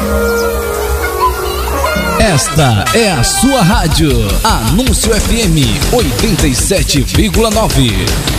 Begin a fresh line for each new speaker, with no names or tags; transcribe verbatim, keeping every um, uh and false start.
Esta é a sua rádio Anúncio F M oitenta e sete vírgula nove.